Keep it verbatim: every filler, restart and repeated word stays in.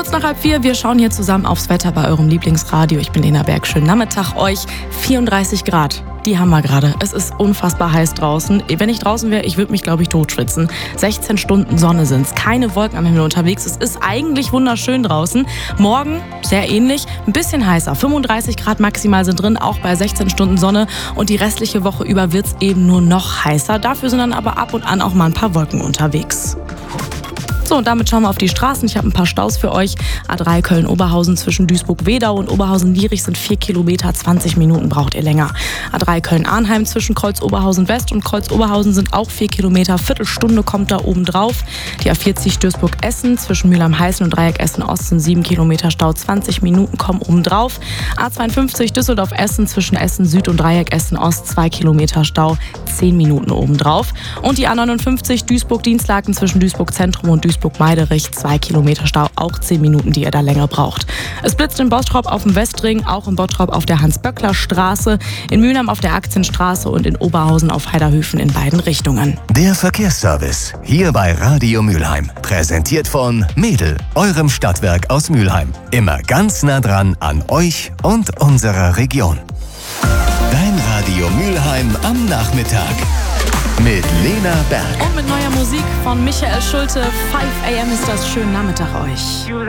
kurz nach halb vier. Wir schauen hier zusammen aufs Wetter bei eurem Lieblingsradio. Ich bin Lena Berg. Schönen Nachmittag euch. vierunddreißig Grad. Die haben wir gerade. Es ist unfassbar heiß draußen. Wenn ich draußen wäre, ich würde mich, glaube ich, totschwitzen. sechzehn Stunden Sonne sind's. Keine Wolken am Himmel unterwegs. Es ist eigentlich wunderschön draußen. Morgen sehr ähnlich, ein bisschen heißer. fünfunddreißig Grad maximal sind drin, auch bei sechzehn Stunden Sonne. Und die restliche Woche über wird's eben nur noch heißer. Dafür sind dann aber ab und an auch mal ein paar Wolken unterwegs. So, und damit schauen wir auf die Straßen. Ich habe ein paar Staus für euch. A drei Köln-Oberhausen zwischen Duisburg-Wedau und Oberhausen-Lierich sind vier Kilometer, zwanzig Minuten braucht ihr länger. A drei Köln-Arnheim zwischen Kreuz-Oberhausen-West und Kreuz-Oberhausen sind auch vier Kilometer, Viertelstunde kommt da oben drauf. Die A vierzig Duisburg-Essen zwischen Mülheim-Heißen und Dreieck Essen-Ost sind sieben Kilometer Stau, zwanzig Minuten kommen oben drauf. A zweiundfünfzig Düsseldorf-Essen zwischen Essen-Süd und Dreieck Essen-Ost, zwei Kilometer Stau, zehn Minuten oben drauf. Und die A neunundfünfzig Duisburg-Dienstlaken zwischen Duisburg-Zentrum und Duisburg Meiderich, zwei Kilometer Stau, auch zehn Minuten, die ihr da länger braucht. Es blitzt in Bottrop auf dem Westring, auch in Bottrop auf der Hans-Böckler-Straße, in Mülheim auf der Aktienstraße und in Oberhausen auf Heiderhöfen in beiden Richtungen. Der Verkehrsservice, hier bei Radio Mülheim. Präsentiert von Mädel, eurem Stadtwerk aus Mülheim. Immer ganz nah dran an euch und unserer Region. Dein Radio Mülheim am Nachmittag. Mit Lena Berg. Und mit neuer Musik von Michael Schulte. fünf a m ist das. Schönen Nachmittag euch.